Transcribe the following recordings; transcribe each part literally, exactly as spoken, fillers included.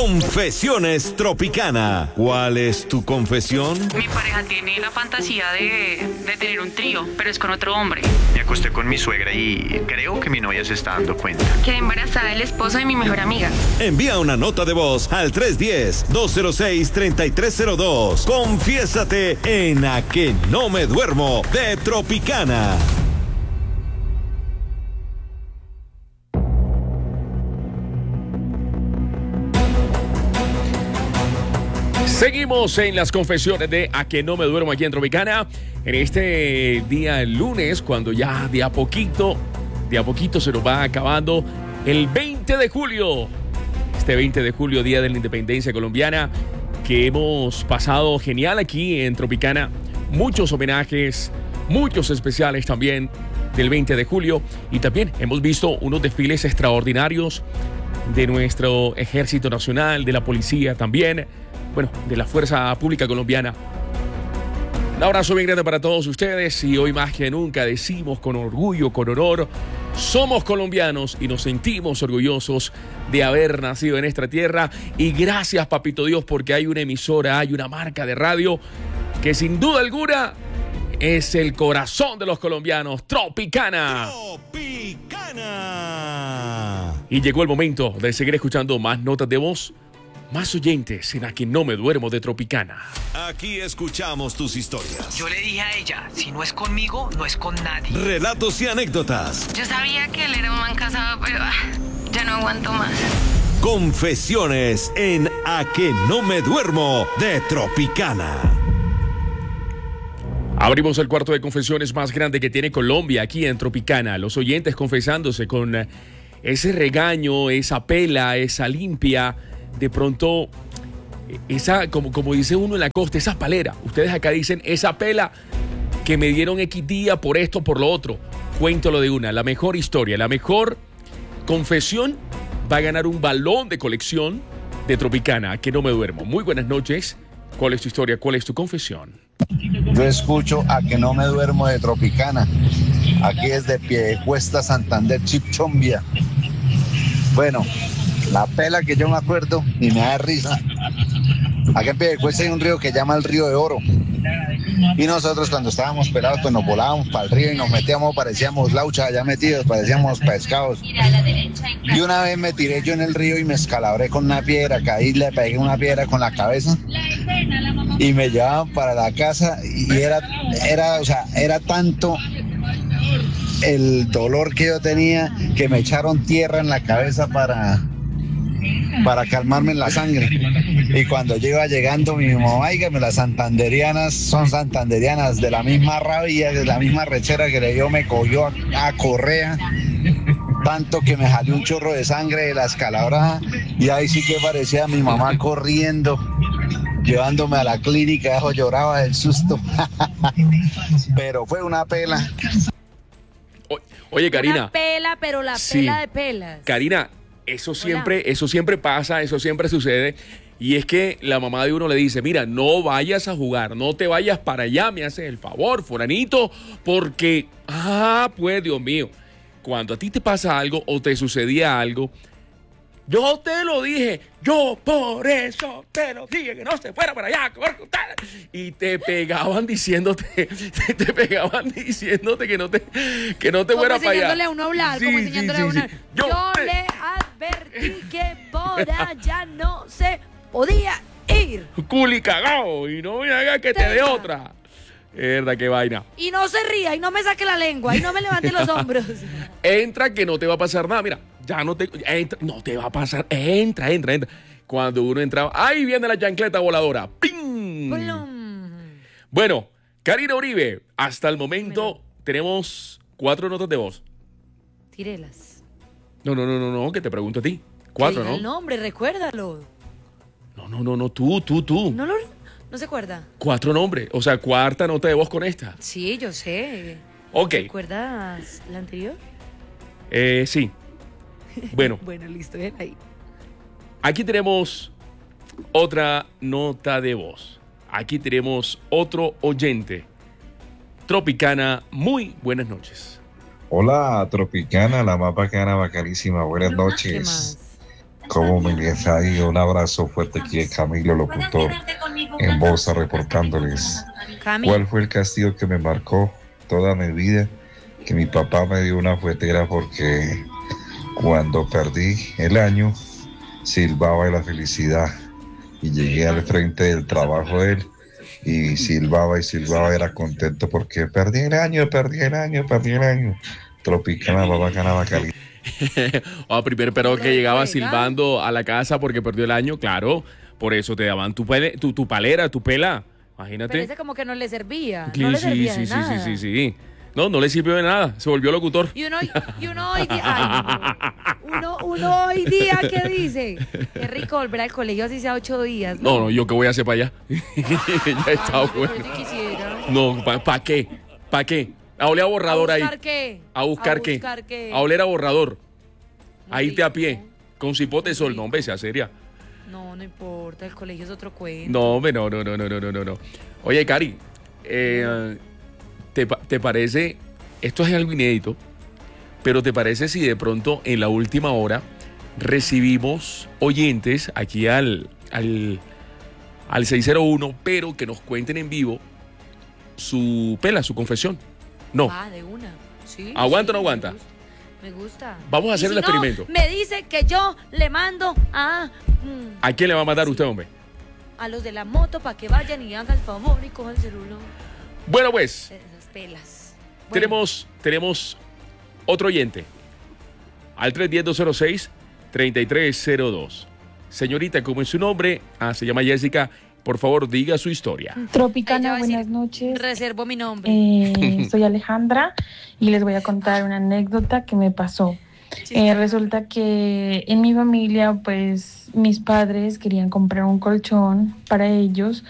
Confesiones Tropicana. ¿Cuál es tu confesión? Mi pareja tiene la fantasía de, de tener un trío, pero es con otro hombre. Me acosté con mi suegra y creo que mi novia se está dando cuenta. Quedé embarazada del esposo de mi mejor amiga. Envía una nota de voz al tres uno cero, dos cero seis, tres tres cero dos. Confiésate en A Que No Me Duermo de Tropicana. Seguimos en las confesiones de A Que No Me Duermo aquí en Tropicana. En este día lunes, cuando ya de a poquito, de a poquito se nos va acabando el veinte de julio. Este veinte de julio, Día de la Independencia Colombiana, que hemos pasado genial aquí en Tropicana. Muchos homenajes, muchos especiales también del veinte de julio. Y también hemos visto unos desfiles extraordinarios de nuestro Ejército Nacional, de la Policía también. Bueno, de la Fuerza Pública Colombiana. Un abrazo bien grande para todos ustedes y hoy más que nunca decimos con orgullo, con honor, somos colombianos y nos sentimos orgullosos de haber nacido en esta tierra y gracias, Papito Dios, porque hay una emisora, hay una marca de radio que sin duda alguna es el corazón de los colombianos, Tropicana. Tropicana. Y llegó el momento de seguir escuchando más notas de voz, más oyentes en A Que No Me Duermo de Tropicana. Aquí escuchamos tus historias. Yo le dije a ella, si no es conmigo, no es con nadie. Relatos y anécdotas. Yo sabía que él era un man casado, pero ah, ya no aguanto más. Confesiones en A Que No Me Duermo de Tropicana. Abrimos el cuarto de confesiones más grande que tiene Colombia aquí en Tropicana. Los oyentes confesándose con ese regaño, esa pela, esa limpia. De pronto, esa, como, como dice uno en la costa, esa palera. Ustedes acá dicen, esa pela que me dieron X día por esto, por lo otro. Cuéntalo de una, la mejor historia, la mejor confesión va a ganar un balón de colección de Tropicana, A Que No Me Duermo. Muy buenas noches. ¿Cuál es tu historia? ¿Cuál es tu confesión? Yo escucho A Que No Me Duermo de Tropicana. Aquí desde Piedecuesta, Santander, Chipchombia. Bueno, la pela que yo me acuerdo y me da risa. Acá en Piedecuesta hay un río que se llama el Río de Oro. Y nosotros cuando estábamos pelados pues nos volábamos para el río y nos metíamos, parecíamos laucha allá metidos, parecíamos pescados. Y una vez me tiré yo en el río y me escalabré con una piedra, caí, le pegué una piedra con la cabeza y me llevaban para la casa y era, era, o sea, era tanto el dolor que yo tenía que me echaron tierra en la cabeza para... para calmarme en la sangre. Y cuando yo iba llegando, mi mamá, oígame, las santanderianas son santanderianas, de la misma rabia, de la misma rechera que le dio, me cogió a, a correa, tanto que me salió un chorro de sangre de la escalabrada, y ahí sí que parecía mi mamá corriendo, llevándome a la clínica, yo lloraba del susto. Pero fue una pela. O, oye, Karina. Una pela, pero la sí, pela de pelas. Karina, eso siempre, Hola. eso siempre pasa, eso siempre sucede. Y es que la mamá de uno le dice, mira, no vayas a jugar, no te vayas para allá, me haces el favor, fulanito, porque, ah, pues, Dios mío, cuando a ti te pasa algo o te sucedía algo, yo te lo dije, yo por eso te lo dije, que no se fuera para allá. Y te pegaban diciéndote, te, te pegaban diciéndote que no te, que no te fuera para allá. Como enseñándole a uno a hablar, sí, como sí, enseñándole sí, a uno. sí. Yo, yo te... le advertí que por allá no se podía ir. Culi cagao, y no me haga que te dé otra. Es verdad, qué vaina. Y no se ría, y no me saque la lengua, y no me levante los hombros. Entra que no te va a pasar nada, mira, ya no te, entra, no te va a pasar, entra, entra, entra. Cuando uno entraba, ahí viene la chancleta voladora, ¡ping! Plum. Bueno, Karina Uribe, hasta el momento Mira. tenemos cuatro notas de voz. Tírelas. No, no, no, no, no, que te pregunto a ti. Cuatro, ¿no? El nombre, recuérdalo. No, no, no, no, tú, tú, tú. No lo... ¿No se acuerda? Cuatro nombres, o sea, cuarta nota de voz con esta. Sí, yo sé. Ok. ¿Recuerdas la anterior? Eh, sí. Bueno. Bueno, listo, ven ahí. Aquí tenemos otra nota de voz. Aquí tenemos otro oyente. Tropicana, muy buenas noches. Hola, Tropicana, la más bacana, bacanísima. Buenas noches. ¿Qué más? ¿Cómo me les ha ido? Un abrazo fuerte aquí de Camilo, locutor, en Bosa, reportándoles. Cami. ¿Cuál fue el castigo que me marcó toda mi vida? Que mi papá me dio una fuetera porque cuando perdí el año, silbaba de la felicidad. Y llegué al frente del trabajo de él y silbaba y silbaba, era contento porque perdí el año, perdí el año, perdí el año. Tropicana, babacana, bacali. O primero, pero que llegaba silbando a la casa porque perdió el año, claro. Por eso te daban tu, pele, tu, tu palera, tu pela. Imagínate. Pero ese como que no le servía. Sí, no le sí, servía sí, de sí, nada. sí, sí, sí. No, no le sirvió de nada. Se volvió locutor. Y uno, y uno hoy día, ay, no. uno, uno hoy día, ¿qué dice? Qué rico volver al colegio así sea ocho días. No, no, no, yo qué voy a hacer para allá. Ya está bueno. Yo sí quisiera. No, ¿para pa qué? ¿Para qué? A oler a borrador ahí. ¿A buscar qué? ¿A buscar, ¿A qué? buscar qué? A oler a borrador. Muy A irte a rico. pie. Con cipote de sol. No, hombre, sea seria. No, no importa, el colegio es otro cuento. No, hombre, no, no, no, no, no, no, no. Oye, Cari, eh, ¿te, pa- ¿te parece? Esto es algo inédito, pero ¿te parece si de pronto en la última hora recibimos oyentes aquí al, al, al seis cero uno, pero que nos cuenten en vivo su pela, su confesión? No. Ah, de una. Sí. ¿Aguanta o no sí, aguanta? Me gusta. Me gusta. Vamos a Y hacer si el no, experimento. Me dice que yo le mando a, mm, ¿A quién le va a mandar usted, hombre? a los de la moto para que vayan y hagan el favor y cojan el celular. Bueno, pues, Esas pelas. Bueno, tenemos, tenemos otro oyente. Al tres uno cero, dos cero seis, tres tres cero dos. Señorita, ¿cómo es su nombre? Ah, se llama Jessica. Por favor, diga su historia. Ella Tropicana, va a decir, buenas noches. reservo mi nombre. Eh, soy Alejandra y les voy a contar una anécdota que me pasó. Eh, resulta que en mi familia, pues mis padres querían comprar un colchón para ellos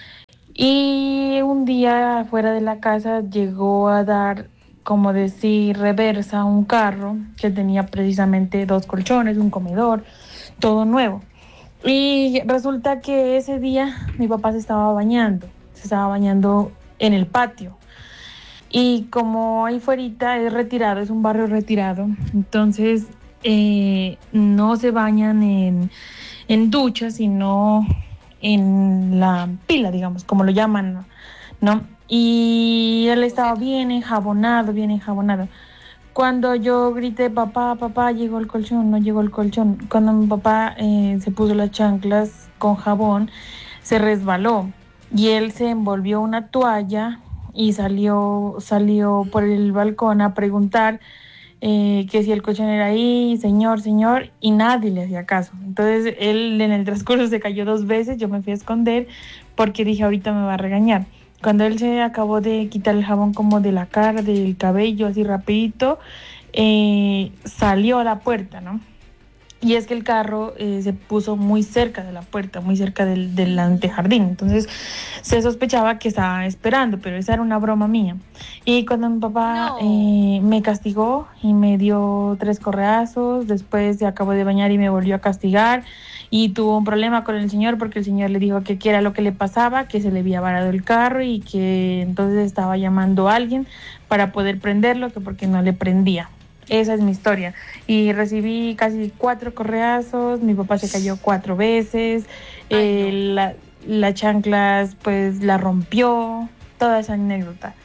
y un día fuera de la casa llegó a dar, como decir, reversa un carro que tenía precisamente dos colchones, un comedor, todo nuevo. Y resulta que ese día mi papá se estaba bañando, se estaba bañando en el patio. Y como ahí fuera es retirado, es un barrio retirado, entonces eh, no se bañan en, en duchas, sino en la pila, digamos, como lo llaman, ¿no? Y él estaba bien enjabonado, bien enjabonado. Cuando yo grité, papá, papá, llegó el colchón, no llegó el colchón. Cuando mi papá eh, se puso las chanclas con jabón, se resbaló y él se envolvió una toalla y salió, salió por el balcón a preguntar eh, que si el colchón era ahí, señor, señor, y nadie le hacía caso. Entonces él en el transcurso se cayó dos veces, yo me fui a esconder porque dije, ahorita me va a regañar. Cuando él se acabó de quitar el jabón como de la cara, del cabello, así rapidito, eh, salió a la puerta, ¿no? Y es que el carro eh, se puso muy cerca de la puerta, muy cerca del, del antejardín. Entonces se sospechaba que estaba esperando, pero esa era una broma mía. Y cuando mi papá No. eh, me castigó y me dio tres correazos, después se acabó de bañar y me volvió a castigar. Y tuvo un problema con el señor porque el señor le dijo que qué era lo que le pasaba, que se le había varado el carro y que entonces estaba llamando a alguien para poder prenderlo, que porque no le prendía. Esa es mi historia. Y recibí casi cuatro correazos, mi papá se cayó cuatro veces, eh, la, la chanclas pues la rompió, toda esa anécdota.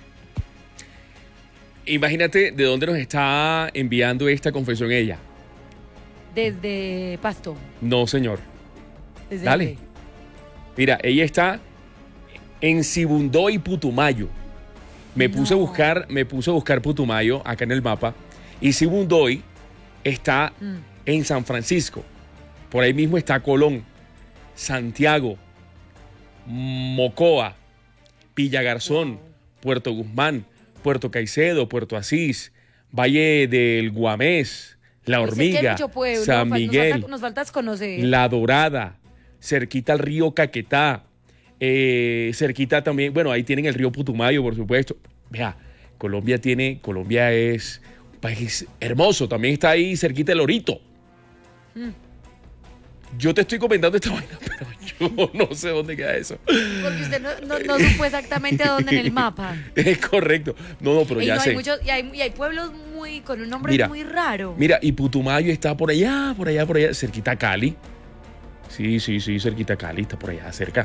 Imagínate de dónde nos está enviando esta confesión ella. Desde Pasto. No, señor. Desde Dale. dónde? Mira, ella está en Sibundoy, Putumayo. Me No. puse a buscar, me puse a buscar Putumayo acá en el mapa. Y Sibundoy está Mm. en San Francisco. Por ahí mismo está Colón, Santiago, Mocoa, Villa Garzón, Puerto Guzmán, Puerto Caicedo, Puerto Asís, Valle del Guamés, La Pues es que hay Hormiga, mucho pueblo, San fal- nos Miguel, falta- Nos falta conocer. La Dorada, cerquita al río Caquetá, eh, cerquita también, bueno, ahí tienen el río Putumayo, por supuesto. Vea, Colombia tiene, Colombia es un país hermoso, también está ahí cerquita el Orito. Mm. Yo te estoy comentando esta vaina, pero Yo no sé dónde queda eso. Porque usted no, no, no supo exactamente dónde en el mapa. Es correcto. No, no, pero y ya no, sé. hay muchos, y, hay, y hay pueblos muy con un nombre Mira, muy raro. Mira, y Putumayo está por allá, por allá, por allá, cerquita a Cali. Sí, sí, sí, cerquita a Cali, está por allá, cerca.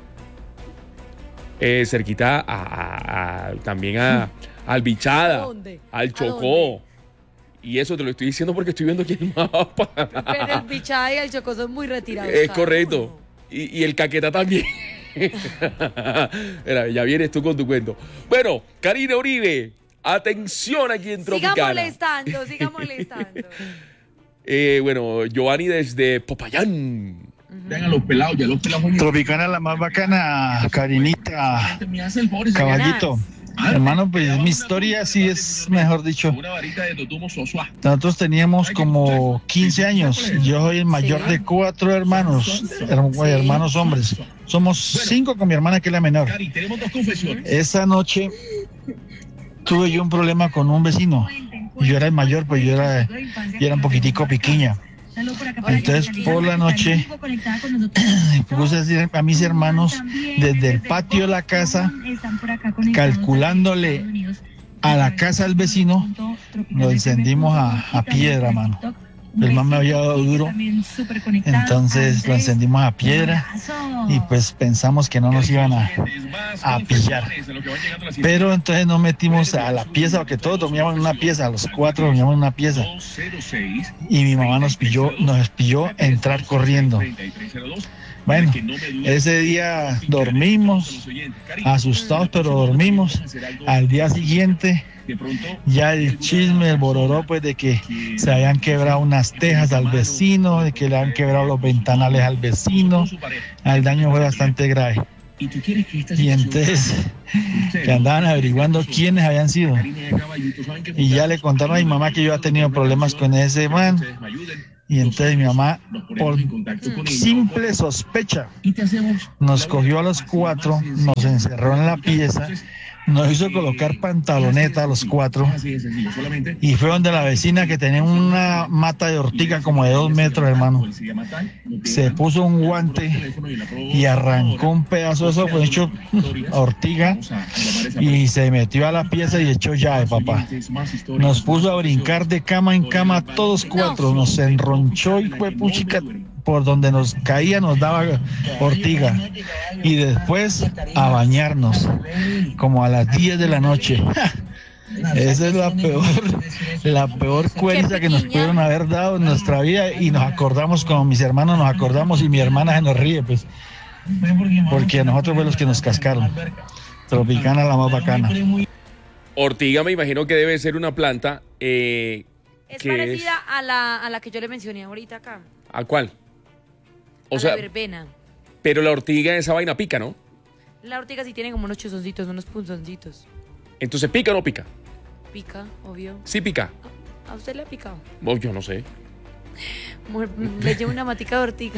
Eh, cerquita a, a, a, también a, al Bichada, ¿A dónde? al ¿A Chocó. dónde? Y eso te lo estoy diciendo porque estoy viendo aquí el mapa. Pero el Bichada y el Chocó son muy retirados. Es cada correcto. uno. Y, y el Caquetá también. Mira, ya vienes tú con tu cuento. Bueno, Karina Uribe, atención aquí en Tropicana. Siga molestando, siga molestando. eh, bueno, Giovanni desde Popayán. Vean a los pelados, ya los pelados. Tropicana la más bacana, Karinita, caballito. Hermano, pues mi historia sí es, mejor dicho. Nosotros teníamos como quince años. Yo soy el mayor Sí. de cuatro hermanos, her- Sí. hermanos hombres. Somos cinco con mi hermana, que es la menor. Esa noche tuve yo un problema con un vecino. Yo era el mayor, pues yo era, yo era un poquitico piquiña. Entonces, por la noche, puse a decir a mis hermanos desde el patio de la casa, calculándole a la casa del vecino, lo encendimos a, a piedra, mano. El man me había dado duro, entonces lo encendimos a piedra y pues pensamos que no nos iban a, a pillar. Pero entonces nos metimos a la pieza, porque todos dormíamos en una pieza, los cuatro dormíamos en una pieza. Y mi mamá nos pilló, nos pilló entrar corriendo. Bueno, ese día dormimos, asustados, pero dormimos. Al día siguiente, ya el chisme, el bororó, pues de que se habían quebrado unas tejas al vecino, de que le han quebrado los ventanales al vecino. El daño fue bastante grave. Y entonces, que andaban averiguando quiénes habían sido. Y ya le contaron a mi mamá que yo había tenido problemas con ese man. Y entonces mi mamá, por simple sospecha, nos cogió a los cuatro, nos encerró en la pieza, nos hizo colocar pantaloneta a los cuatro, y fue donde la vecina, que tenía una mata de ortiga como de dos metros, hermano, se puso un guante y arrancó un pedazo de eso, pues hecho ortiga, y se metió a la pieza y echó llave, papá. Nos puso a brincar de cama en cama todos cuatro, nos enronchó y fue puchica, por donde nos caía nos daba ortiga, y después a bañarnos como a las diez de la noche. Esa es la peor, la peor cuerda que nos pudieron haber dado en nuestra vida, y nos acordamos, como mis hermanos nos acordamos, y mi hermana se nos ríe, pues, porque a nosotros fue los que nos cascaron. Tropicana la más bacana. Ortiga me imagino que debe ser una planta eh, Es que parecida es... a la, a la que yo le mencioné ahorita acá. ¿A cuál? O a sea, la verbena. pero la ortiga, esa vaina pica, ¿no? La ortiga sí tiene como unos chuzoncitos, unos punzoncitos. Entonces, ¿pica o no pica? Pica, obvio. Sí pica. ¿A usted le ha picado? Oh, yo no sé. Mu- Le llevo una matica de ortiga.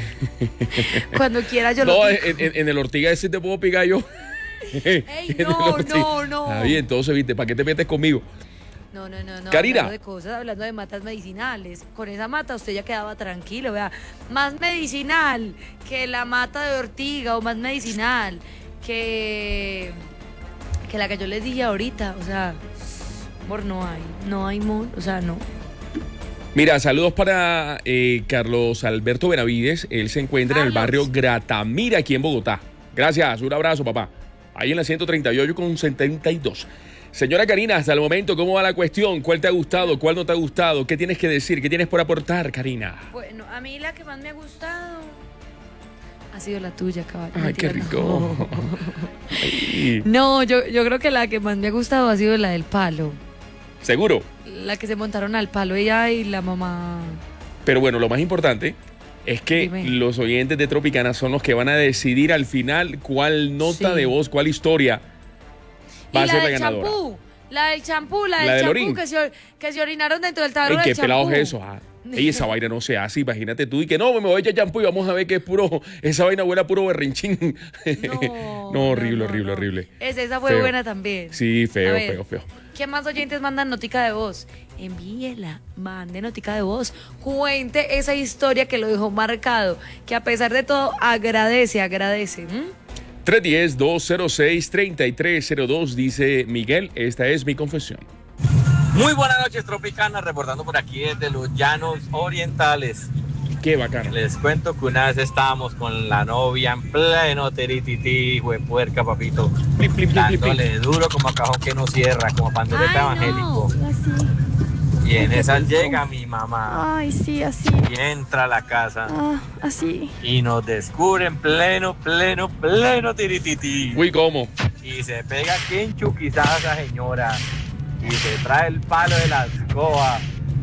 Cuando quiera yo No, lo en, pico. en- en el ortiga ese te puedo picar yo. Ey, En el no, ortiga. no, no. Está bien, entonces, viste, ¿para qué te metes conmigo? No, no, no, no. Karina. Hablando de cosas, hablando de matas medicinales. Con esa mata usted ya quedaba tranquilo, vea. Más medicinal que la mata de ortiga, o más medicinal que, que la que yo les dije ahorita. O sea, amor, no hay. No hay, amor. O sea, no. Mira, saludos para eh, Carlos Alberto Benavides. Él se encuentra en el Carlos. barrio Gratamira, aquí en Bogotá. Gracias, un abrazo, papá. Ahí en la ciento treinta y ocho con setenta y dos. Señora Karina, hasta el momento, ¿cómo va la cuestión? ¿Cuál te ha gustado? ¿Cuál no te ha gustado? ¿Qué tienes que decir? ¿Qué tienes por aportar, Karina? Bueno, a mí la que más me ha gustado ha sido la tuya, caballo. Ay, qué Mentira, rico. no. Ay, No, yo, yo creo que la que más me ha gustado ha sido la del palo. ¿seguro? La que se montaron al palo, ella y la mamá. Pero bueno, lo más importante es que Dime. los oyentes de Tropicana son los que van a decidir al final cuál nota Sí. de voz, cuál historia va y a la ser la del ganadora. champú, la del champú, la La del del champú orín. que se, or- que se orinaron dentro del tarro Ey, del qué champú. pelado es eso. Ah, Ey, esa vaina no se hace, imagínate tú. Y que no, me voy a echar champú y vamos a ver que es puro. Esa vaina huele a puro berrinchín. No, no horrible, no, no, horrible, no. horrible. Esa, esa fue feo. buena también. Sí, feo, ver, feo, feo. ¿Qué más oyentes mandan notica de voz? Envíela, mande notica de voz. Cuente esa historia que lo dejó marcado. Que a pesar de todo, agradece, agradece. ¿Mm? tres uno cero, dos cero seis, tres tres cero dos, dice Miguel. Esta es mi confesión. Muy buenas noches, Tropicana, reportando por aquí desde los Llanos Orientales. Qué bacano. Les cuento que una vez estábamos con la novia en pleno teritití, puerca, papito. Plip, plip, dándole plip, plip. Duro como a cajón que no cierra, como pandereta evangélico. No, así. Y en esas llega mi mamá. Ay, sí, así. Y entra a la casa. Ah, así. Y nos descubre en pleno, pleno, pleno tiritití. Uy, ¿cómo? Y se pega aquí en chuquizada esa señora. Y se trae el palo de la escoba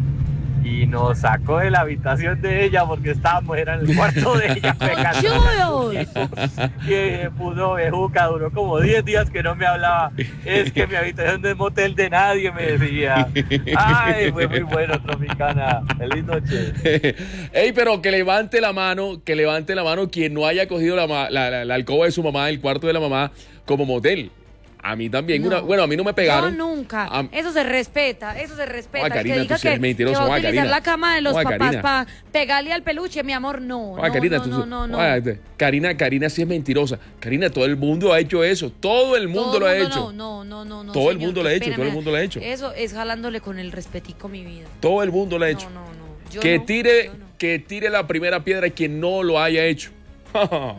y nos sacó de la habitación de ella porque estábamos, era en el cuarto de ella pegando. Y se puso bejuca, duró como diez días que no me hablaba. Es que mi habitación no es motel de nadie, me decía. Ay, fue muy bueno, Tropicana. Feliz noche. Ey, pero que levante la mano, que levante la mano quien no haya cogido la, la, la, la alcoba de su mamá, el cuarto de la mamá, como motel. A mí también, no. una, bueno, a mí no me pegaron. No, nunca. A, eso se respeta, eso se respeta. Oh, Karina, que diga que, que va a utilizar Karina. la cama de los Oh, papás Karina. para pegarle al peluche, mi amor, no. Oh, no, Karina, no, tú, no, no, no. Oh, Karina, Karina sí es mentirosa. Karina, todo el mundo ha hecho eso. Todo el mundo todo lo ha mundo hecho. No, no, no, no. Todo señor, el mundo lo ha hecho, pena, todo el mundo lo ha hecho. Eso es jalándole con el respetico mi vida. Todo el mundo lo ha hecho. No, no, no. Yo que no, tire, yo no. que tire la primera piedra quien no lo haya hecho. No.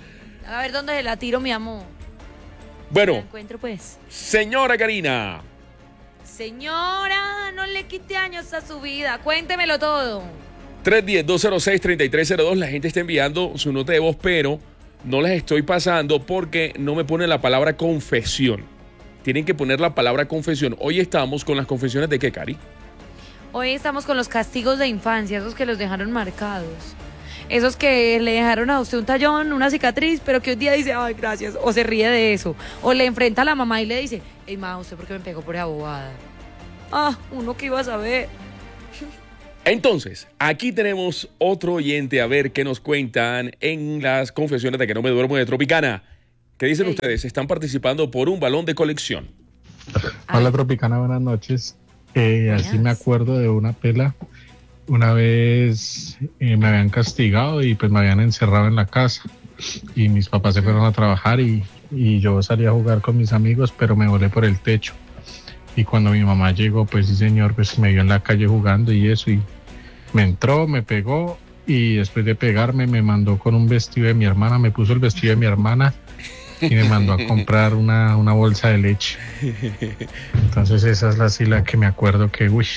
A ver dónde se la tiro, mi amor. Bueno, la encuentro, pues. Señora Karina. Señora, no le quite años a su vida. Cuéntemelo todo. tres uno cero, dos cero seis, tres tres cero dos. La gente está enviando su nota de voz, pero no les estoy pasando porque no me pone la palabra confesión. Tienen que poner la palabra confesión. Hoy estamos con las confesiones de qué, Cari. Hoy estamos con los castigos de infancia, esos que los dejaron marcados. Esos que le dejaron a usted un tallón, una cicatriz, pero que un día dice, ay, gracias, o se ríe de eso. O le enfrenta a la mamá y le dice, ey, ma, ¿usted por qué me pegó por esa bobada? Ah, uno que iba a saber. Entonces, aquí tenemos otro oyente a ver qué nos cuentan en las confesiones de que no me duermo de Tropicana. ¿Qué dicen Ey. ustedes? Están participando por un balón de colección. Hola, Tropicana, buenas noches. Eh, así me acuerdo de una pela. Una vez eh, me habían castigado y pues me habían encerrado en la casa y mis papás se fueron a trabajar y, y yo salí a jugar con mis amigos, pero me volé por el techo. Y cuando mi mamá llegó, pues sí señor, pues me vio en la calle jugando y eso, y me entró, me pegó y después de pegarme me mandó con un vestido de mi hermana, me puso el vestido de mi hermana y me mandó a comprar una, una bolsa de leche. Entonces esa es la sí la que me acuerdo que, uy.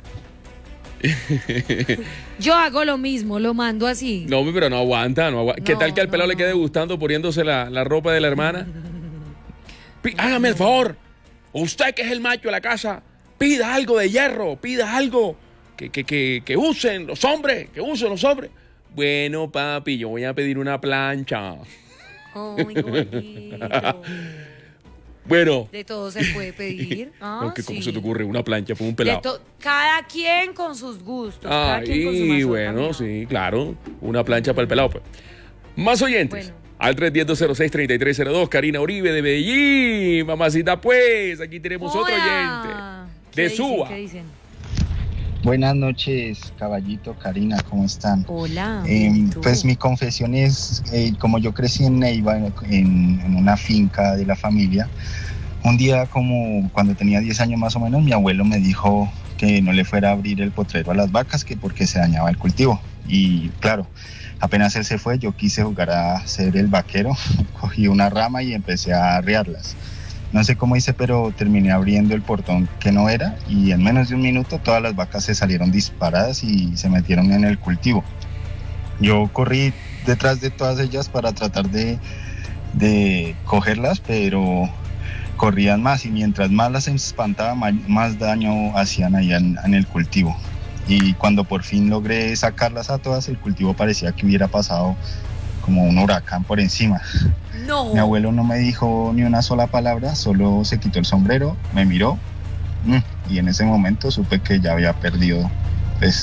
Yo hago lo mismo, lo mando así. No, pero no aguanta, no aguanta. ¿Qué no, tal que al no, pelado no. le quede gustando poniéndose la, la ropa de la hermana? P- hágame el favor, usted que es el macho de la casa, pida algo de hierro, pida algo que, que, que, que usen los hombres, que usen los hombres. Bueno, papi, yo voy a pedir una plancha. Oh, mi gordito. Bueno. De todo se puede pedir. Ah, no, que sí. ¿Cómo se te ocurre una plancha para un pelado? To- cada quien con sus gustos. Ah, cada quien con su y mazorca, bueno, mía. sí, claro. Una plancha para el pelado. Pues. Más oyentes. Bueno. Al tres uno cero, dos cero seis, tres tres cero dos. Karina Uribe de Medellín. Mamacita, pues. Aquí tenemos Hola. otro oyente. ¿Qué De dicen? Suba. ¿Qué dicen? Buenas noches, caballito, Karina, ¿cómo están? Hola. Eh, ¿y tú? pues mi confesión es, eh, como yo crecí en Neiva, en, en una finca de la familia, un día como cuando tenía diez años más o menos, mi abuelo me dijo que no le fuera a abrir el potrero a las vacas, que porque se dañaba el cultivo. Y claro, apenas él se fue, yo quise jugar a ser el vaquero, cogí una rama y empecé a arriarlas. No sé cómo hice, pero terminé abriendo el portón que no era y en menos de un minuto todas las vacas se salieron disparadas y se metieron en el cultivo. Yo corrí detrás de todas ellas para tratar de, de cogerlas, pero corrían más y mientras más las espantaba, más daño hacían allá en, en el cultivo. Y cuando por fin logré sacarlas a todas, el cultivo parecía que hubiera pasado como un huracán por encima. No. Mi abuelo no me dijo ni una sola palabra, solo se quitó el sombrero, me miró y en ese momento supe que ya había perdido pues,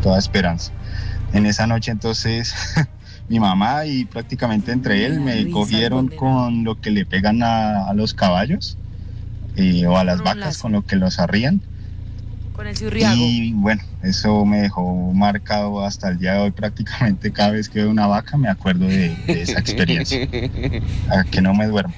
toda esperanza. En esa noche entonces mi mamá y prácticamente entre él me cogieron con lo que le pegan a, a los caballos eh, o a las vacas con lo que los arrían. Con el ciurriago. Y bueno, eso me dejó marcado hasta el día de hoy. Prácticamente cada vez que veo una vaca me acuerdo de, de esa experiencia. A que no me duermo.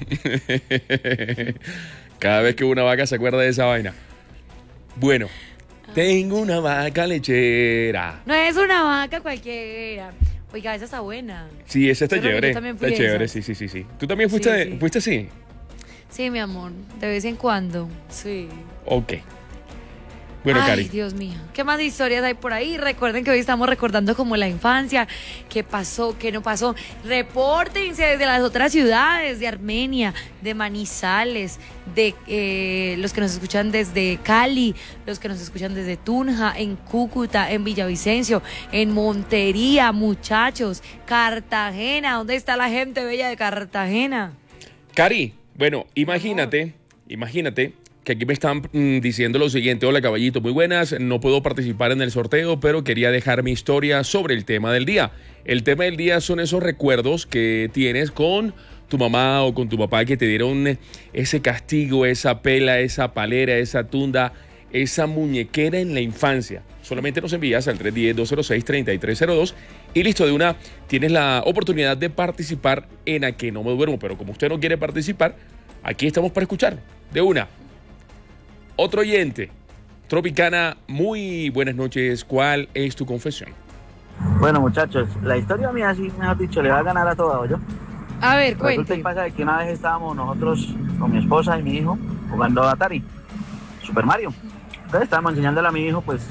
Cada vez que veo una vaca se acuerda de esa vaina. Bueno, tengo una vaca lechera. No es una vaca cualquiera. Oiga, esa está buena. Sí, esa está Yo creo que chévere. yo también fui Está de chévere, esas. sí, sí, sí, sí. ¿Tú también fuiste, Sí, sí. fuiste así? Sí, mi amor, de vez en cuando. Sí. Ok. Bueno, Ay, Cari. Dios mío. ¿Qué más historias hay por ahí? Recuerden que hoy estamos recordando como la infancia, qué pasó, qué no pasó. Repórtense desde las otras ciudades, de Armenia, de Manizales, de eh, los que nos escuchan desde Cali, los que nos escuchan desde Tunja, en Cúcuta, en Villavicencio, en Montería, muchachos, Cartagena. ¿Dónde está la gente bella de Cartagena? Cari, bueno, imagínate, imagínate que aquí me están mm, diciendo lo siguiente. Hola, caballito, muy buenas. No puedo participar en el sorteo, pero quería dejar mi historia sobre el tema del día. El tema del día son esos recuerdos que tienes con tu mamá o con tu papá que te dieron ese castigo, esa pela, esa palera, esa tunda, esa muñequera en la infancia. Solamente nos envías al tres uno cero, dos cero seis, tres tres cero dos y listo, de una tienes la oportunidad de participar en A Que No Me Duermo. Pero como usted no quiere participar, aquí estamos para escuchar. De una. Otro oyente. Tropicana, muy buenas noches. ¿Cuál es tu confesión? Bueno, muchachos, la historia mía, así mejor dicho, le va a ganar a toda, ¿yo? A ver, Resulta cuente. y pasa que una vez estábamos nosotros con mi esposa y mi hijo jugando Atari, Super Mario. Entonces estábamos enseñándole a mi hijo, pues,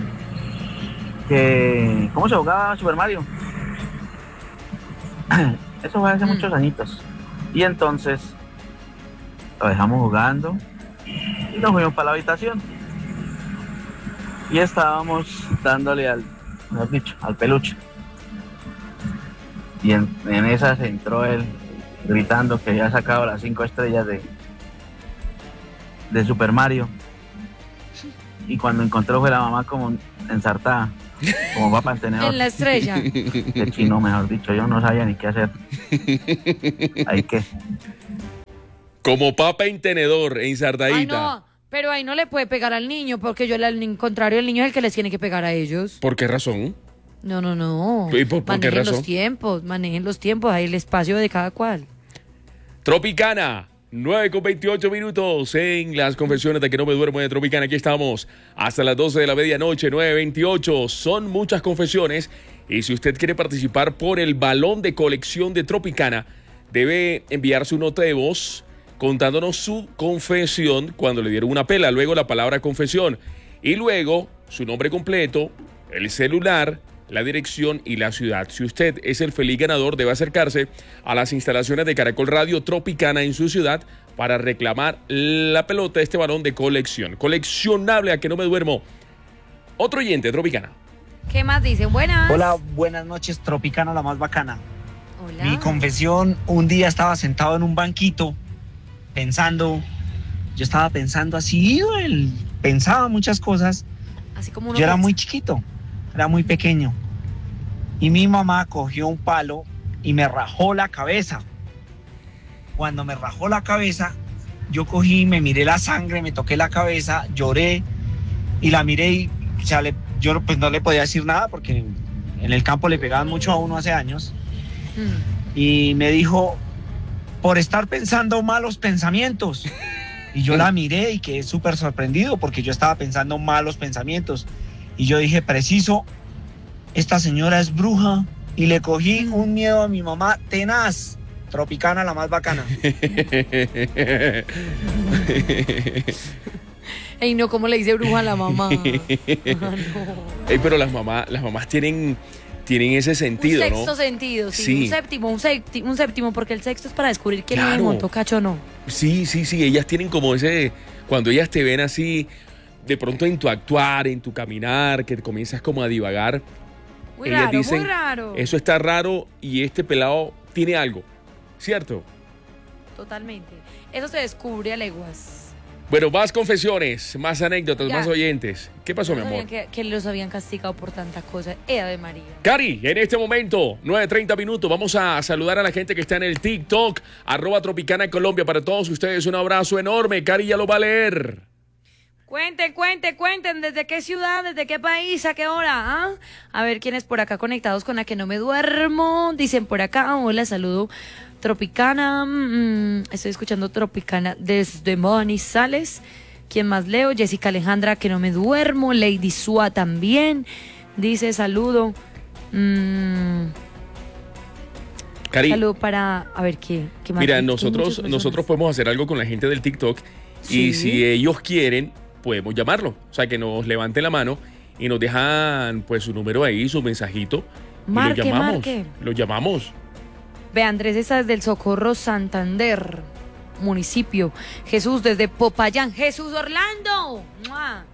que cómo se jugaba Super Mario. Eso fue hace mm. muchos añitos. Y entonces lo dejamos jugando y nos fuimos para la habitación. Y estábamos dándole al, mejor dicho, al peluche. Y en, en esas entró él gritando que había sacado las cinco estrellas de, de Super Mario. Y cuando encontró fue la mamá como ensartada, como papa en tenedor. En la estrella. Qué chino, mejor dicho, yo no sabía ni qué hacer. Ahí que. Como papa en tenedor, ensartadita. Ay, no, pero ahí no le puede pegar al niño, porque yo, al contrario, el niño es el que les tiene que pegar a ellos. ¿Por qué razón? No, no, no. ¿Y por, por qué manejen razón? los tiempos, manejen los tiempos, ahí el espacio de cada cual. Tropicana, nueve con veintiocho minutos en las confesiones de Que No Me Duermo de Tropicana. Aquí estamos hasta las doce de la medianoche, nueve veintiocho. Son muchas confesiones y si usted quiere participar por el balón de colección de Tropicana, debe enviar su nota de voz contándonos su confesión cuando le dieron una pela, luego la palabra confesión y luego su nombre completo, el celular, la dirección y la ciudad. Si usted es el feliz ganador, debe acercarse a las instalaciones de Caracol Radio Tropicana en su ciudad para reclamar la pelota, este balón de colección. Coleccionable A Que No Me Duermo. Otro oyente, Tropicana. ¿Qué más dicen? Buenas. Hola, buenas noches, Tropicana, la más bacana. Hola. Mi confesión, un día estaba sentado en un banquito pensando, yo estaba pensando así, él pensaba muchas cosas. Así como uno yo era piensa. muy chiquito, era muy pequeño. Y mi mamá cogió un palo y me rajó la cabeza. Cuando me rajó la cabeza, yo cogí, me miré la sangre, me toqué la cabeza, lloré y la miré y o sea, le, yo pues no le podía decir nada porque en el campo le pegaban mucho a uno hace años. Mm. Y me dijo, por estar pensando malos pensamientos. Y yo la miré y quedé súper sorprendido porque yo estaba pensando malos pensamientos. Y yo dije, preciso, esta señora es bruja. Y le cogí un miedo a mi mamá tenaz. Tropicana, la más bacana. Ey, no, ¿cómo le dice bruja a la mamá? Ah, no. Ey, pero las mamás, las mamás tienen, tienen ese sentido, un ¿no? sexto sentido, sí, Sí. Un séptimo, un séptimo, un séptimo, porque el sexto es para descubrir quién Claro. le montó cacho o no. Sí, sí, sí, ellas tienen como ese, cuando ellas te ven así, de pronto en tu actuar, en tu caminar, que comienzas como a divagar, Muy ellas raro, dicen, muy raro. eso está raro y este pelado tiene algo, ¿cierto? Totalmente. Eso se descubre a leguas. Bueno, más confesiones, más anécdotas, Ya. más oyentes. ¿Qué pasó, mi No amor? sabían que, que los habían castigado por tantas cosas. ¡Eh, de María! Cari, en este momento, nueve treinta minutos, vamos a saludar a la gente que está en el TikTok, arroba Tropicana Colombia. Para todos ustedes, un abrazo enorme. Cari ya lo va a leer. Cuenten, cuenten, cuenten, ¿desde qué ciudad, desde qué país, a qué hora? ¿Ah? A ver quiénes por acá conectados con la que no me duermo. Dicen por acá, hola, saludo Tropicana. Mm, estoy escuchando Tropicana desde Manizales. ¿Quién más leo? Jessica Alejandra, que no me duermo. Lady Sua también. Dice, saludo. Mm, Cari, saludo para, a ver, ¿qué, qué más? mira, Hay nosotros, muchas personas. nosotros podemos hacer algo con la gente del TikTok y Sí. si ellos quieren, podemos llamarlo. O sea, que nos levanten la mano y nos dejan pues su número ahí, su mensajito. Y Marque, lo llamamos. marque. Lo llamamos. Ve, Andrés está desde el Socorro Santander, municipio. Jesús desde Popayán. Jesús Orlando. ¡Mua!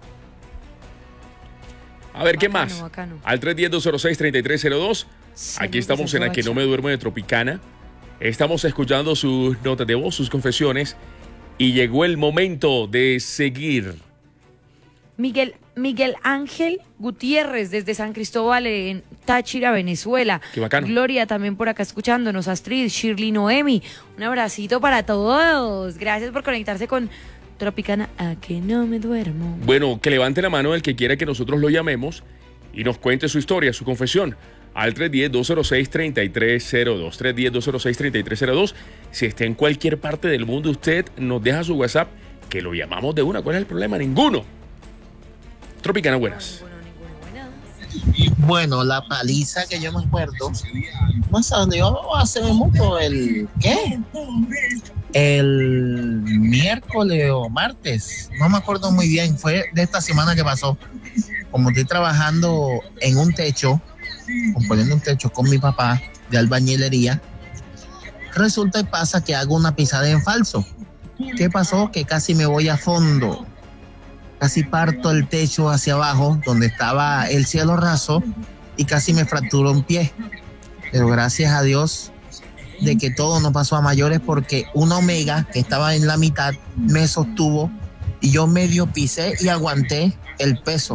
A ver, ¿qué Bacano, más? bacano. Al tres uno cero, dos cero seis, tres tres cero dos. Se Aquí me estamos empezó en a A Que No bachar. Me Duermo de Tropicana. Estamos escuchando sus notas de voz, sus confesiones. Y llegó el momento de seguir. Miguel, Miguel Ángel Gutiérrez desde San Cristóbal en Táchira, Venezuela. Qué bacano. Gloria también por acá escuchándonos. Astrid, Shirley, Noemi. Un abracito para todos. Gracias por conectarse con Tropicana. A Que No Me Duermo. Bueno, que levante la mano el que quiera que nosotros lo llamemos y nos cuente su historia, su confesión. Al tres uno cero, dos cero seis, tres tres cero dos. tres uno cero, dos cero seis, tres tres cero dos. Si está en cualquier parte del mundo, usted nos deja su WhatsApp, que lo llamamos de una. ¿Cuál es el problema? Ninguno. Tropicana, buenas. Bueno, la paliza que yo me acuerdo, no sé dónde yo hace mucho, el ¿qué? El miércoles o martes, no me acuerdo muy bien, fue de esta semana que pasó. Como estoy trabajando en un techo, componiendo un techo con mi papá de albañilería, resulta y pasa que hago una pisada en falso. ¿Qué pasó? Que casi me voy a fondo. Casi parto el techo hacia abajo, donde estaba el cielo raso, y casi me fracturó un pie. Pero gracias a Dios de que todo no pasó a mayores, porque una omega que estaba en la mitad me sostuvo y yo medio pisé y aguanté el peso.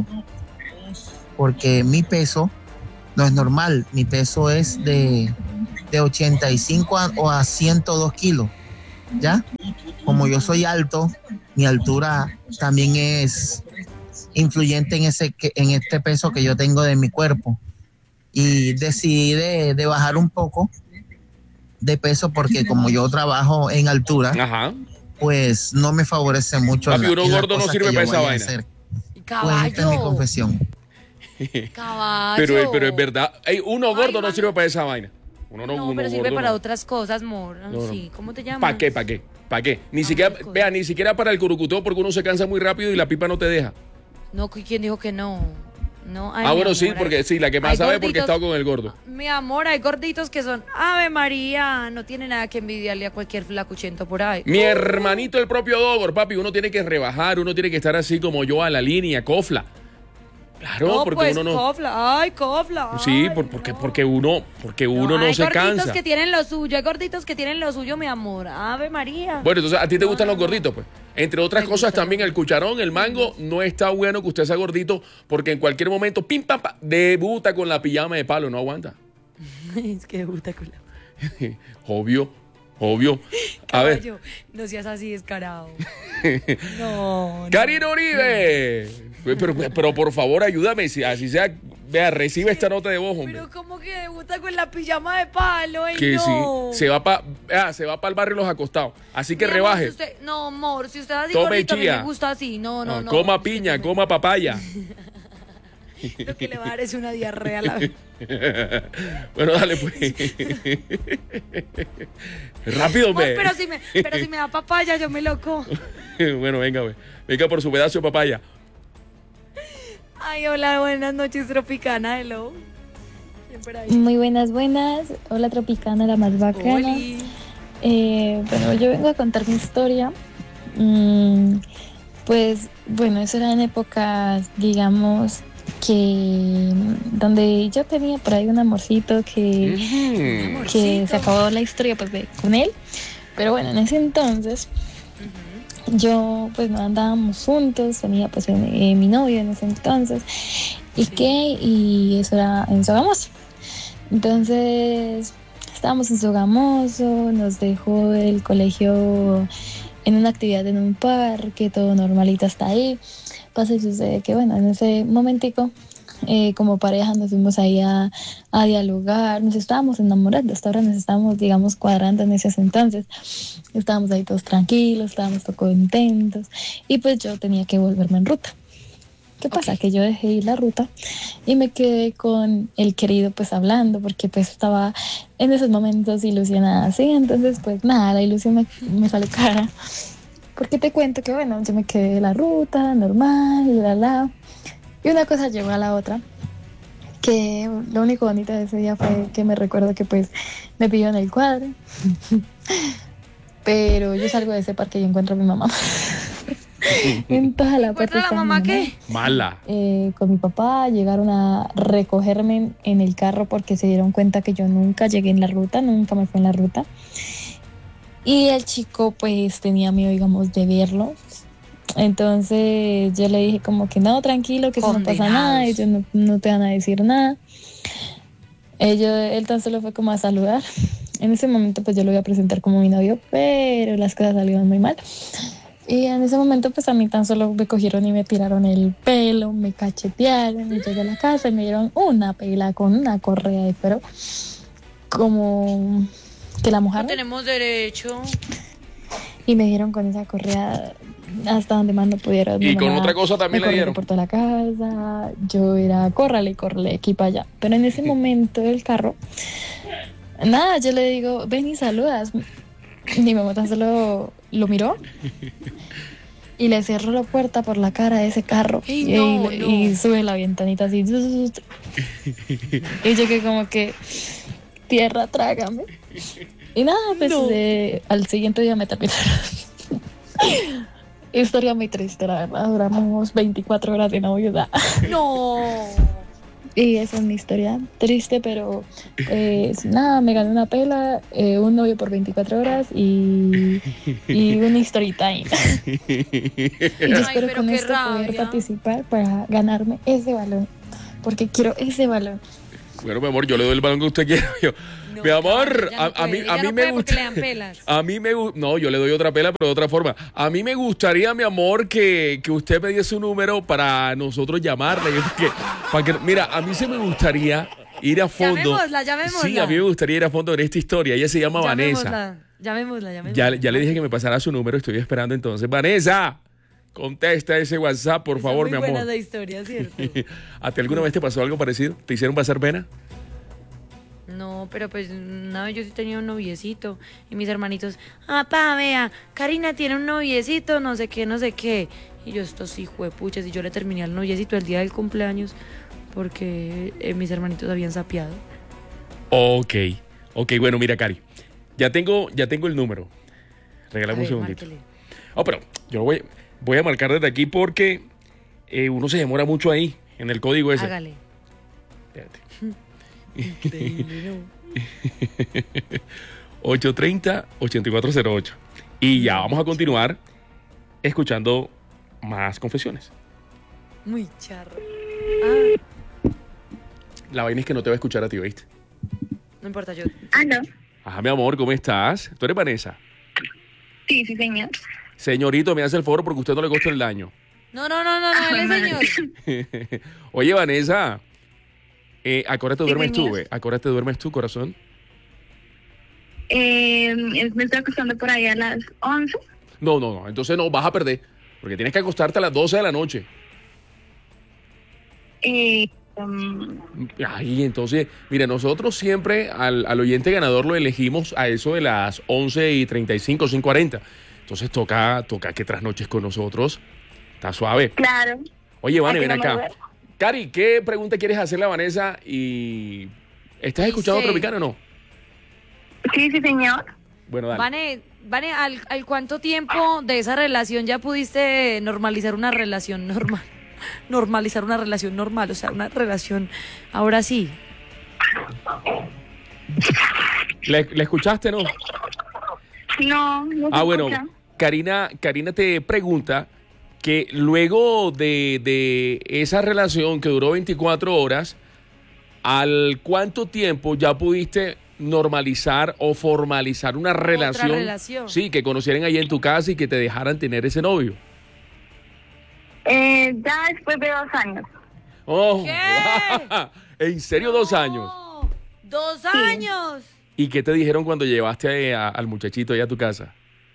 Porque mi peso no es normal, mi peso es de, de ochenta y cinco a, o a ciento dos kilos, ¿ya? Como yo soy alto, mi altura también es influyente en, ese, en este peso que yo tengo de mi cuerpo. Y decidí de, de bajar un poco de peso porque como yo trabajo en altura, Ajá. pues no me favorece mucho. Papi, en la- uno en las gordo no cosas sirve que yo para esa vaya a vaina. hacer. Caballo. Pues esta es mi confesión. Caballo. Pero, pero es verdad. Ey, uno gordo no sirve para esa vaina. Uno no, No, uno pero sirve gordo para no. otras cosas, amor. No, no. Sí, ¿cómo te llamas? ¿Para qué? ¿Para qué? ¿Para qué? Ni siquiera, vea, ni siquiera para el curucuteo, porque uno se cansa muy rápido y la pipa no te deja. No, ¿quién dijo que no? No, ay, ah, mi bueno, sí, amor, porque hay- sí, la que más hay sabe porque gorditos- estaba con el gordo. Mi amor, hay gorditos que son Ave María, no tiene nada que envidiarle a cualquier flacuchento por ahí. Mi hermanito, el propio Dogor, papi, uno tiene que rebajar, uno tiene que estar así como yo a la línea, cofla. Claro, no, porque pues, uno no. cofla, ay, cofla. Sí, por- porque, porque uno, porque uno no, hay se gorditos cansa. que tienen lo suyo, hay gorditos que tienen lo suyo, mi amor. Ave María. Bueno, entonces a ti te gustan los gorditos, pues. Entre otras cosas también el cucharón, el mango, no está bueno que usted sea gordito porque en cualquier momento, pim, pam, pam, debuta con la pijama de palo, no aguanta. Es que gusta con la... Obvio, obvio. A ver, Caballo, no seas así descarado. No, no. Karina Uribe. Pero, pero por favor, ayúdame, si así sea, vea, recibe esta nota de voz, hombre. Pero como que debuta con la pijama de palo, ay, Que no. sí, se va para se va para el barrio Los Acostados. Así que Mi amor, rebaje. si usted- no, amor, si usted así Tome gordito, a mí chía. me gusta así. No, no, No, no. coma piña, coma papaya. Lo que le va a dar es una diarrea a la vez. Bueno, dale pues. Rápido, Amor, ve. pero si me, pero si me da papaya, yo me loco. Bueno, venga, ve. Venga por su pedazo de papaya. Ay, hola, buenas noches, Tropicana, hello. ¿Quién por ahí? Muy buenas, buenas. Hola Tropicana, la más bacana. Oli. Eh, bueno, yo vengo a contar mi historia. Mm, pues bueno, eso era en épocas, digamos, que donde yo tenía por ahí un amorcito que, que se acabó la historia pues de, con él. Pero bueno, en ese entonces yo pues no andábamos juntos, tenía pues eh, mi novio en ese entonces, y sí. que, y eso era en Sogamoso. Entonces estábamos en Sogamoso, nos dejó el colegio en una actividad en un parque, todo normalito hasta ahí. Pasa y sucede que bueno, en ese momentico, eh, como pareja nos fuimos ahí a, a dialogar, nos estábamos enamorando, hasta ahora nos estábamos, digamos, cuadrando en ese entonces. Estábamos ahí todos tranquilos, estábamos todos contentos, y pues yo tenía que volverme en ruta. ¿Qué pasa? Okay. Que yo dejé ir la ruta y me quedé con el querido pues hablando, porque pues estaba en esos momentos ilusionada, ¿sí? Entonces pues nada, la ilusión me, me sale cara, porque te cuento que bueno, yo me quedé de la ruta, normal, la la, y una cosa llegó a la otra, que lo único bonito de ese día fue que me recuerdo que pues me pidió en el cuadro, pero yo salgo de ese parque y encuentro a mi mamá. En toda la parte la mamá qué? Mala. Eh, con mi papá llegaron a recogerme en, en el carro porque se dieron cuenta que yo nunca llegué en la ruta, nunca me fui en la ruta. Y el chico pues tenía miedo, digamos, de verlo. Entonces yo le dije como que no, tranquilo, que eso no pasa nada, ellos no, no te van a decir nada. Ellos, él tan solo fue como a saludar. En ese momento pues yo lo iba a presentar como mi novio, pero las cosas salieron muy mal. Y en ese momento pues a mí tan solo me cogieron y me tiraron el pelo, me cachetearon, y llegué a la casa y me dieron una pela con una correa de pelo, como que la mojaron. No tenemos derecho. Y me dieron con esa correa hasta donde más no pudieron. Y con otra cosa también le dieron. Por toda la casa, yo era córrale, córrale, aquí para allá. Pero en ese momento del carro, nada, yo le digo, ven y saludas. Y mi mamá tan solo lo miró y le cerró la puerta por la cara de ese carro. Ay, y, no, y, no. y sube la ventanita así. Y yo que como que, tierra, trágame. Y nada, pues No. eh, al siguiente día me terminaron. Historia muy triste, la verdad. Duramos veinticuatro horas de novios. No. Y esa es mi historia, triste, pero pues nada, me gané una pela, eh, un novio por veinticuatro horas y, y un story time. Y yo espero pero con qué esto poder rabia. participar para ganarme ese balón, porque quiero ese balón. Bueno, mi amor, yo le doy el balón que usted quiera. Yo, No, mi amor, cabrón, ella no a, a mí, puede, a ella mí no me puede porque gusta. le dan pelas. A mí me gusta. No, yo le doy otra pela, pero de otra forma. A mí me gustaría, mi amor, que, que usted me diese su número para nosotros llamarle. Porque, para que, mira, a mí se me gustaría ir a fondo. Llamémosla, llamémosla. Sí, a mí me gustaría ir a fondo en esta historia. Ella se llama Vanessa. Llamémosla, llamémosla, llamémosla. Ya, ya le dije que me pasara su número. Estoy esperando entonces. Vanessa, contesta ese WhatsApp, por Está favor, muy mi buena amor. la historia, ¿cierto? ¿A ti alguna vez te pasó algo parecido? ¿Te hicieron pasar pena? No, pero pues una vez yo sí tenía un noviecito y mis hermanitos, ah, pa, vea, Karina tiene un noviecito, no sé qué, no sé qué. Y yo, estos hijuepuchas, y yo le terminé al noviecito el día del cumpleaños porque eh, mis hermanitos habían sapeado. Ok, ok, bueno, mira, Cari, ya tengo, ya tengo el número. Regálame un segundito. Márquele. Oh, pero yo lo voy, voy a marcar desde aquí porque eh, uno se demora mucho ahí, en el código ese. Hágale. Espérate. Increíble, ¿no? ocho treinta, ochenta y cuatro cero ocho. Y ya vamos a continuar escuchando más confesiones. Muy charro. Ah, La vaina es que no te va a escuchar a ti, ¿viste? no importa, yo. ¿Aló? Ajá, mi amor, ¿cómo estás? ¿Tú eres Vanessa? Sí, sí, señor. Señorito, me hace el favor porque a usted no le costó el daño. No, no, no, no, no, él es señor. Oye, Vanessa, eh, ¿a qué hora te Sí, duermes tú, señor. eh? ¿A qué hora te duermes tú, corazón? Eh, me estoy acostando por ahí a las once. No, no, no, entonces no, vas a perder. Porque tienes que acostarte a las doce de la noche. Eh, um, Ay, entonces, mira, nosotros siempre al, al oyente ganador lo elegimos a eso de las once y treinta y cinco, once y cuarenta. Entonces toca, toca que trasnoches con nosotros. Está suave. claro. Oye, Vane, Aquí ven no me acá. duermo. Cari, ¿qué pregunta quieres hacerle a Vanessa? Y ¿estás escuchando Dice- Tropicana o no? Sí, sí, señor. Bueno, dale. Vane, Vane, ¿al, al cuánto tiempo de esa relación ya pudiste normalizar una relación normal? Normalizar una relación normal, o sea, una relación ahora sí. ¿Le, le escuchaste, no? No, no se Ah, bueno. escucha. Karina, Karina te pregunta que luego de, de esa relación que duró veinticuatro horas, ¿al cuánto tiempo ya pudiste normalizar o formalizar una relación, relación. Sí, que conocieran ahí en tu casa y que te dejaran tener ese novio? Eh, ya después de dos años. Oh, ¿Qué? ¿En serio dos años? ¡Dos años! ¿Y qué te dijeron cuando llevaste a- al muchachito ahí a tu casa?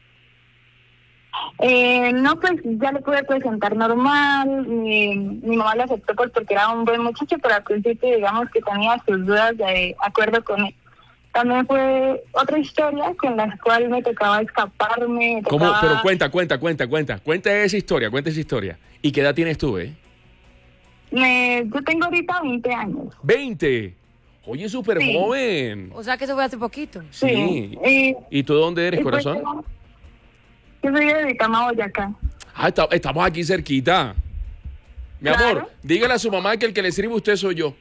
Eh, no, pues ya le pude presentar normal. Mi, mi mamá lo aceptó pues, porque era un buen muchacho, pero al principio, digamos que tenía sus dudas de acuerdo con él. También fue otra historia con la cual me tocaba escaparme. me ¿Cómo? tocaba- Pero cuenta, cuenta, cuenta, cuenta. Cuenta esa historia, cuenta esa historia. ¿Y qué edad tienes tú, eh? Me, yo tengo ahorita veinte años. veinte. Oye, súper Sí. joven. O sea que eso fue hace poquito. Sí. Y, ¿Y tú de dónde eres, y pues, corazón? yo soy de Vitama, Boyacá. Ah, está- estamos aquí cerquita. Mi Claro. amor, dígale a su mamá que el que le sirve a usted soy yo.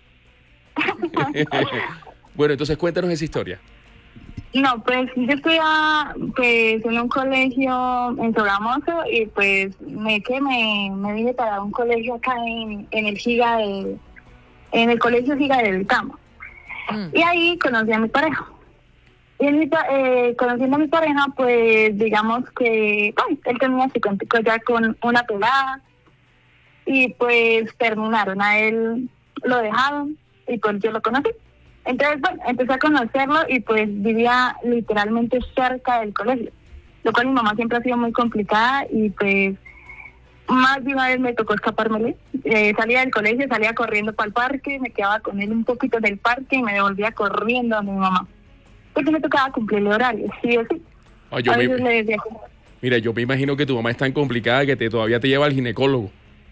Bueno, entonces cuéntanos esa historia. No, pues yo estudiaba pues, en un colegio en Sogamoso y pues me que me, me vine para un colegio acá en, en el Giga de, en el colegio Giga de Vitama. Y ahí conocí a mi pareja. Y en mi pa- eh, conociendo a mi pareja, pues digamos que ay, él tenía su cuentico ya con una pelada y pues terminaron. A él lo dejaron y pues yo lo conocí. Entonces, bueno, empecé a conocerlo y pues vivía literalmente cerca del colegio, lo cual mi mamá siempre ha sido muy complicada y pues más de una vez me tocó escapármele. Eh, salía del colegio, salía corriendo para el parque, me quedaba con él un poquito del parque y me devolvía corriendo a mi mamá. Porque me tocaba cumplirle horarios, sí o sí. Ay, yo a me- veces le decía como, Mira, yo me imagino que tu mamá es tan complicada que te todavía te lleva al ginecólogo.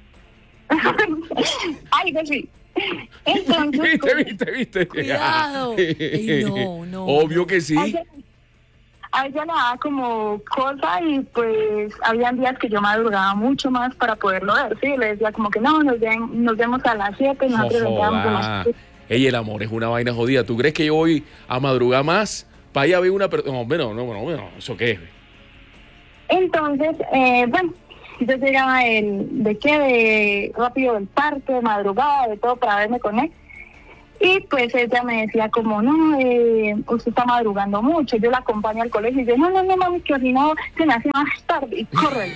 ay, pues sí. Entonces, ¿Viste, viste, viste? Cuidado. Ey, no, no, Obvio que sí. A ella, a ella le daba como cosa y pues habían días que yo madrugaba mucho más para poderlo ver, sí, le decía como que no, nos, ven- nos vemos a las siete, No nosotros nos quedamos a joda. las siete. Ey, el amor es una vaina jodida. ¿Tú crees que yo voy a madrugar más para ir a ver una persona? No, hombre, no, no, no, no, ¿eso qué es? Entonces, eh, bueno, yo llegaba el, de qué, de rápido del parque, de madrugada, de todo para verme con él. Y pues ella me decía como, no, eh, usted está madrugando mucho, yo la acompaño al colegio. Y yo, no, no, no, mami, que si no, se me hace más tarde. Y corre.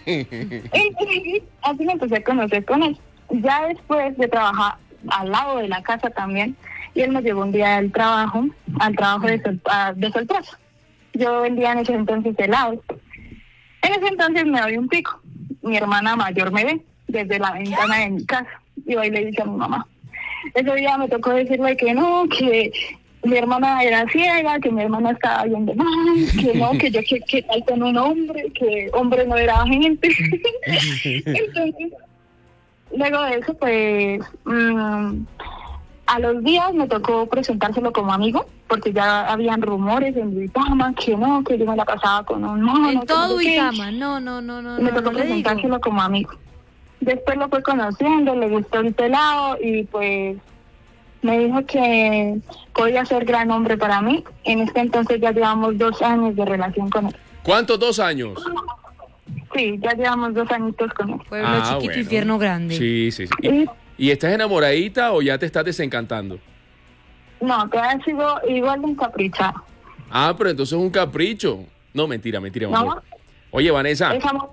Y así me empecé a conocer con él. Ya después de trabajar al lado de la casa también, y él me llevó un día al trabajo, al trabajo de, sol, a- de solplazo. Yo vendía en ese entonces helados. En ese entonces me doy un pico. Mi hermana mayor me ve desde la ventana de mi casa. Y va y le dice a mi mamá. Ese día me tocó decirle que no, que mi hermana era ciega, que mi hermana estaba viendo mal, que no, que yo que, que tal con un hombre, que hombre no era gente. Entonces, luego de eso, pues, mmm, a los días me tocó presentárselo como amigo, porque ya habían rumores en Vitama que no, que yo me la pasaba con un mono. En que todo no sé qué. Vitama. No, no, no, no, Y me no, tocó no le digo. presentárselo como amigo. Después lo fue conociendo, le gustó el pelado y pues me dijo que podía ser gran hombre para mí. En este entonces ya llevamos dos años de relación con él. ¿Cuántos? ¿Dos años? Sí, ya llevamos dos añitos con él. Pueblo Ah, chiquito, bueno. infierno grande. Sí, sí, sí. ¿Y, y estás enamoradita o ya te estás desencantando? No, todavía sigo igual de encaprichada. Ah, pero entonces es un capricho. No, mentira, mentira, mi No. amor. Oye, Vanessa, Es amor.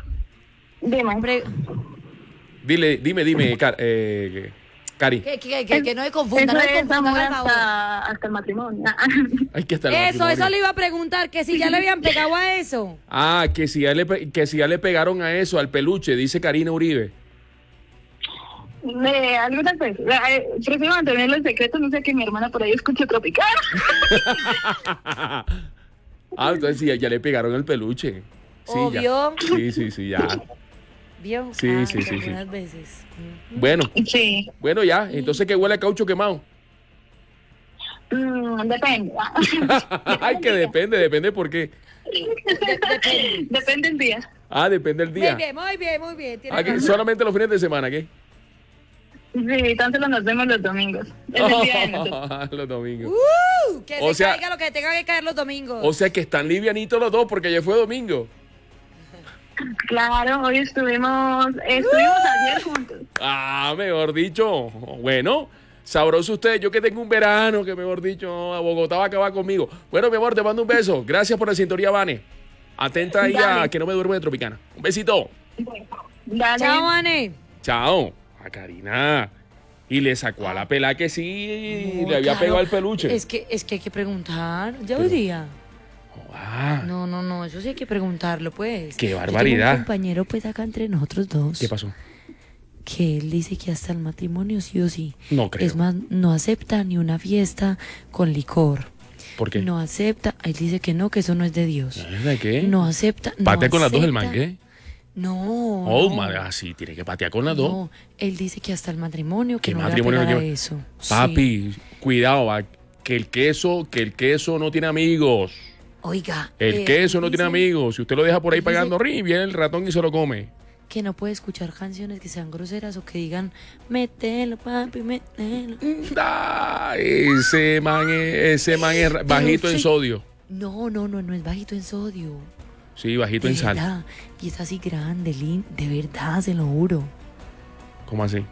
Dime. dile, dime, dime, Car- eh, Cari. Que, que, que, que no me confunda, Eso no me es confunda, amor por favor. hasta, hasta el matrimonio. Ay, que hasta el Eso, matrimonio. eso le iba a preguntar, que si ya le habían pegado a eso. Ah, que si, ya le, pe- que si ya le pegaron a eso, al peluche, dice Karina Uribe. De algunas veces. Eh, prefiero mantenerlo en secreto, no sé que mi hermana por ahí escuche tropical. Ah, entonces sí, ya, ya le pegaron el peluche. Sí, ya. Obvio. Sí, sí, sí, ya. ¿Vio? Sí, Ah, sí, sí, sí. algunas veces. Bueno. Sí. Bueno, ya. Entonces, ¿qué huele a caucho quemado? Mm, depende. Ay, que depende, depende por qué. depende. Depende el día. Ah, depende del Muy día. bien, muy bien, muy bien. tiene Ah, ¿qué? razón. Solamente los fines de semana, ¿qué? Sí, tan solo nos vemos los domingos. Es el día de nosotros. Los domingos. Uh, que O se sea- caiga lo que tenga que caer los domingos. O sea que están livianitos los dos porque ayer fue domingo. Claro, hoy estuvimos, estuvimos ayer juntos. Ah, mejor dicho. Bueno, sabroso usted. Yo que tengo un verano que, mejor dicho, a Bogotá va a acabar conmigo. Bueno, mi amor, te mando un beso. Gracias por la sintonía, Vane. Atenta ahí a Dale. que no me duerme de Tropicana. Un besito. Dale. Chao, Vane. Chao. A Karina. Y le sacó a la pela que sí No, le había claro. pegado el peluche. Es que, es que hay que preguntar. Ya hoy día. Ah, No, no, no. Eso sí hay que preguntarlo, pues. Qué Yo tengo barbaridad. un compañero, pues, acá entre nosotros dos. ¿Qué pasó? Que él dice que hasta el matrimonio sí o sí. No creo. Es más, no acepta ni una fiesta con licor. ¿Por qué? No acepta. Él dice que no, que eso no es de Dios. ¿De qué? No acepta. no Patea con las dos el acepta. man, ¿qué? No. Oh, no, madre, así, tiene que patear con las dos. no. Él dice que hasta el matrimonio, que ¿Qué no le va a matrimonio no pegar a lleva? eso. Papi, cuidado, va, que el queso, que el queso no tiene amigos. Oiga. El eh, queso no tiene dice amigos. Si usted lo deja por ahí él dice- pegando rin, viene el ratón y se lo come. Que no puede escuchar canciones que sean groseras o que digan, mételo, papi, mételo. Ah, ese man es, ese man es bajito en sí. sodio. No, no, no, no es bajito en sodio. Sí, bajito De en sal. verdad. Y es así grande, lindo, de verdad, se lo juro. ¿Cómo así?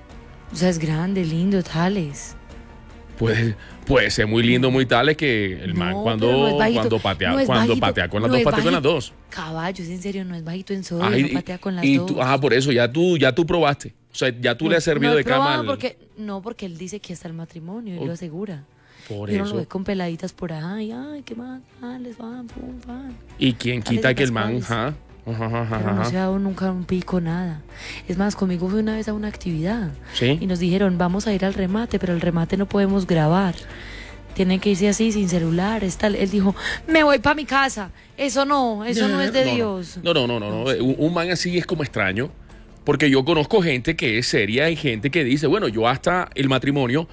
O sea, es grande, lindo, tales. Puede, puede ser muy lindo, muy tal, es que el man No, cuando, pero no es bajito, cuando patea, no es cuando bajito, patea con las no dos, es patea con las bajito. dos. Caballos, en serio, no es bajito en sodio, Ay, no patea con las y dos. tú, ah, por eso, ya tú, ya tú probaste. O sea, ya tú le has servido no he de cama probado al- porque No, porque él dice que hasta el matrimonio, él Oh, lo asegura. por y uno eso. lo ve con peladitas por ahí, ay, qué más, ah, les van, pum, van. ¿Y quién Tales quita y que el man, pascuales. ajá, ajá, ajá, Pero no ajá. se ha dado nunca un pico, nada. Es más, conmigo fue una vez a una actividad. ¿Sí? Y nos dijeron, vamos a ir al remate, pero el remate no podemos grabar. Tienen que irse así, sin celulares, tal. Él dijo, me voy para mi casa. Eso no, eso no es de no, Dios. No, no, no, no, no. Un, un man así es como extraño. Porque yo conozco gente que es seria y gente que dice, bueno, yo hasta el matrimonio,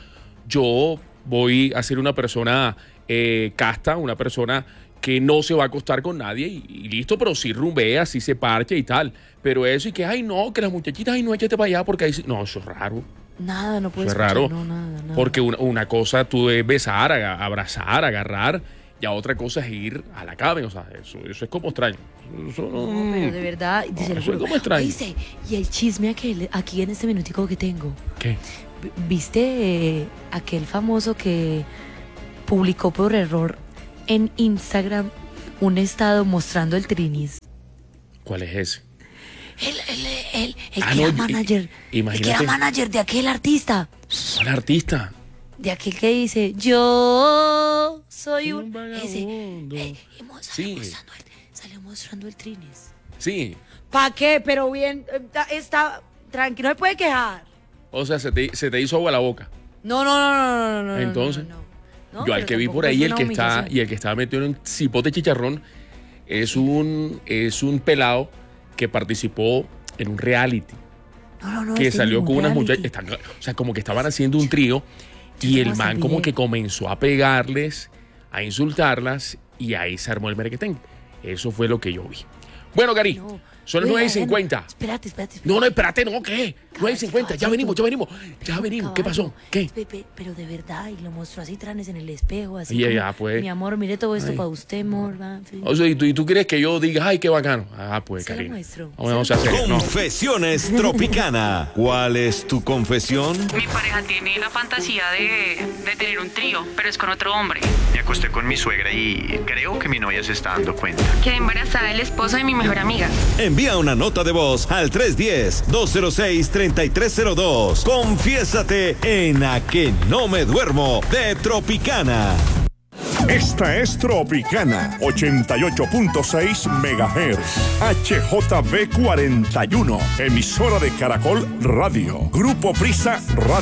yo voy a ser una persona eh, casta, una persona que no se va a acostar con nadie y, y listo, pero sí rumbea, sí se parche y tal. Pero eso y que, ay, no, que las muchachitas, ay, no, échate para allá porque ahí sí. No, eso es raro. Nada, no puedes Eso es raro. No, nada, nada. Porque una, una cosa tú es besar, aga- abrazar, agarrar, y a otra cosa es ir a la cama. O sea, eso, eso es como extraño. Eso no- No, pero de verdad, No, se lo eso es juro. como extraño. Oíste, y el chisme aquel, aquí en este minutico que tengo. ¿Qué? V- ¿Viste eh, aquel famoso que publicó por error en Instagram un estado mostrando el trinis? ¿Cuál es ese? El, el, el, el Ah, que no, era y- manager. El que imagínate. era manager de aquel artista. ¿Cuál artista? De aquel que dice, yo soy un... Ese. Eh, y mo- salió, Sí. mostrando el, salió mostrando el trinis. Sí. ¿Pa' qué? Pero bien, eh, está, está tranquilo, no se puede quejar. O sea, se te, se te hizo agua la boca. No, no, no, no, no, no, no. Entonces, no, no. yo al pero que vi tampoco por ahí, es el una que está, humillación. y el que estaba metido en un cipote chicharrón, es un, es un pelado que participó en un reality. No, no, no, que este salió ningún con unas reality. muchachas, están- o sea, como que estaban haciendo un trío y el más man el como video. que comenzó a pegarles, a insultarlas y ahí se armó el merequetén. Eso fue lo que yo vi. Bueno, Gary, son las Oiga, nueve y ya no- cincuenta. Espérate, espérate, espérate. No, no, espérate, no, ¿qué? nueve y cincuenta, ya caballito. venimos, ya venimos, ya venimos. ¿Qué pasó? ¿Qué? Pe- pe- Pero de verdad, y lo mostró así tranes en el espejo, así Ya, como, ya, pues. mi amor, mire todo esto Ay. para usted, amor. va, en fin. O sea, ¿y tú, y tú quieres que yo diga, ay, qué bacano? Ah, pues, Se lo cariño. muestro. Vamos, vamos a hacer. No. Confesiones Tropicana. ¿Cuál es tu confesión? Mi pareja tiene la fantasía de, de tener un trío, pero es con otro hombre. Me acosté con mi suegra y creo que mi novia se está dando cuenta. Quedé embarazada del esposo de mi mejor amiga. Envía una nota de voz al tres uno cero, dos cero seis, tres tres cero dos. Confiésate en A que no me duermo de Tropicana. Esta es Tropicana, ochenta y ocho punto seis megahertz, H J B cuarenta y uno, emisora de Caracol Radio, Grupo Prisa Radio.